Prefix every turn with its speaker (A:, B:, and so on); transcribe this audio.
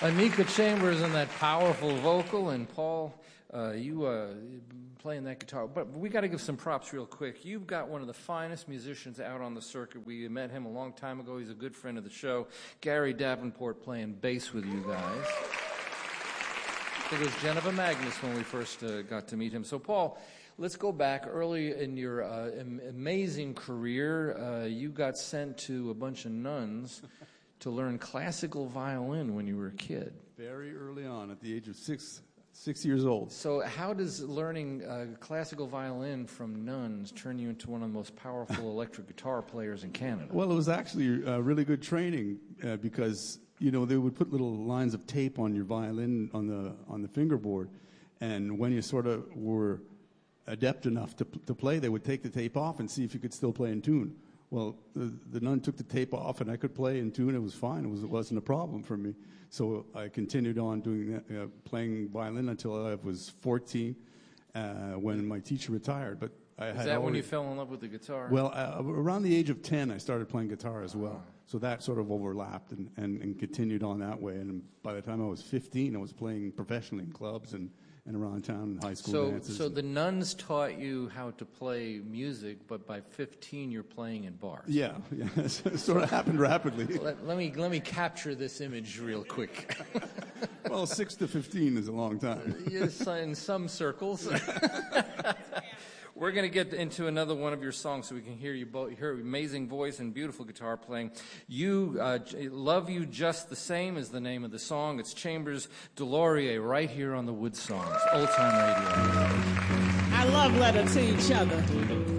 A: Anika Chambers and that powerful vocal, and Paul, you playing that guitar. But we got to give some props real quick. You've got one of the finest musicians out on the circuit. We met him a long time ago. He's a good friend of the show. Gary Davenport playing bass with you guys. I think it was Geneva Magnus when we first got to meet him. So, Paul, let's go back early in your amazing career. You got sent to a bunch of nuns to learn classical violin when you were a kid.
B: Very early on, at the age of six years old.
A: So how does learning classical violin from nuns turn you into one of the most powerful electric guitar players in Canada?
B: Well, it was actually really good training because, you know, they would put little lines of tape on your violin on the fingerboard, and when you sort of were adept enough to play, they would take the tape off and see if you could still play in tune. Well, the nun took the tape off, and I could play in tune. It was fine. It wasn't a problem for me. So I continued on doing that, playing violin until I was 14, when my teacher retired. But
A: Is that when you fell in love with the guitar?
B: Well, around the age of 10, I started playing guitar as well. So that sort of overlapped and continued on that way. And by the time I was 15, I was playing professionally in clubs and around town in high school dances.
A: So the nuns taught you how to play music, but by 15 you're playing in bars.
B: Yeah. It sort of happened rapidly.
A: Let me capture this image real quick.
B: Well, 6 to 15 is a long time.
A: Yes, in some circles. We're going to get into another one of your songs so we can hear you both. Your amazing voice and beautiful guitar playing. You, Love You Just the Same is the name of the song. It's Chambers Delorier right here on the Wood Songs, Old Time Radio.
C: I love letter to each other.